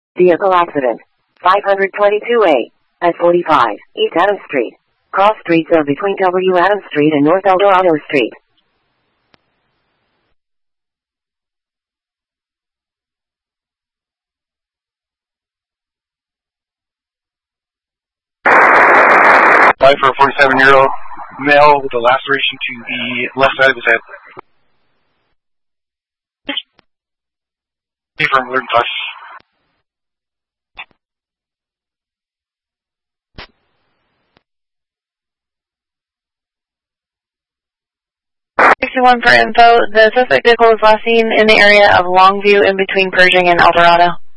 Vehicle accident. 522A at 45 East Adams Street. Cross streets are between W. Adams Street and North Eldorado Street. Live for a 47-year-old male with a laceration to the left side of his head. From alert touch. 61 for info. The suspect vehicle was last seen in the area of Longview in between Pershing and Eldorado.